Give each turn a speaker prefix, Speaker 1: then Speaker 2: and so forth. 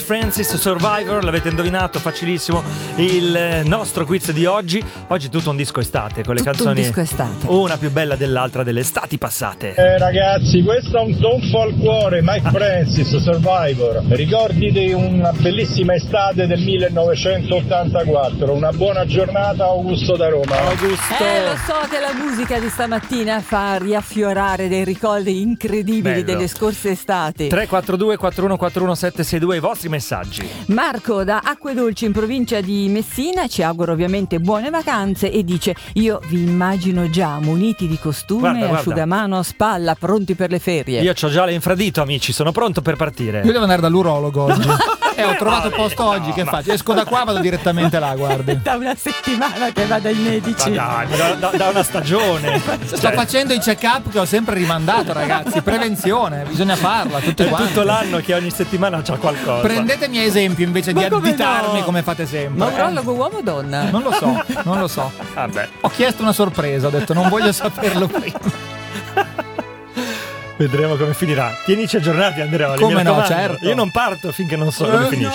Speaker 1: Francis, Survivor, l'avete indovinato, facilissimo il nostro quiz di oggi. Oggi tutto un disco estate, con le
Speaker 2: tutto
Speaker 1: canzoni
Speaker 2: un disco estate,
Speaker 1: una più bella dell'altra delle estati passate.
Speaker 3: Ragazzi, questo è un tonfo al cuore, Mike Francis, Survivor. Ricordi di una bellissima estate del 1984. Una buona giornata, Augusto da Roma.
Speaker 1: Augusto.
Speaker 2: Lo so che la musica di stamattina fa riaffiorare dei ricordi incredibili delle scorse estati.
Speaker 1: 342 4141 762, i vostri messaggi.
Speaker 2: Marco da Acquedolci in provincia di Messina ci augura ovviamente buone vacanze e dice: io vi immagino già muniti di costume,
Speaker 1: Guarda.
Speaker 2: asciugamano a spalla, pronti per le ferie.
Speaker 1: Io c'ho già l'infradito, amici, sono pronto per partire.
Speaker 4: Io devo andare dall'urologo oggi. Ho trovato posto oggi, che faccio? Esco da qua, vado direttamente là, guardi.
Speaker 2: Da una settimana che va dai medici.
Speaker 1: Ma dai, da una stagione.
Speaker 4: Sto facendo i check-up che ho sempre rimandato, ragazzi. Prevenzione, bisogna farla tutti
Speaker 1: È
Speaker 4: quanti.
Speaker 1: tutto l'anno che ogni settimana c'ha qualcosa.
Speaker 4: Prendetemi esempio invece di
Speaker 2: come
Speaker 4: additarmi
Speaker 2: no?
Speaker 4: come fate sempre.
Speaker 2: Ma urologo uomo o donna?
Speaker 4: Non lo so.
Speaker 1: Vabbè.
Speaker 4: Ho chiesto una sorpresa, ho detto non voglio saperlo prima.
Speaker 1: Vedremo come finirà. Tienici aggiornati, Andrea.
Speaker 4: Come
Speaker 1: mi
Speaker 4: no,
Speaker 1: raccomando.
Speaker 4: certo.
Speaker 1: Io non parto finché non so come finisce.